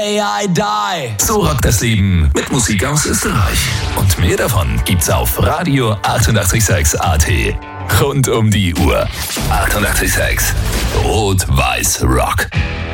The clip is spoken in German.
I die. So rockt das Leben mit Musik aus Österreich. Und mehr davon gibt's auf Radio 886 AT. Rund um die Uhr. 886 Rot-Weiß Rock.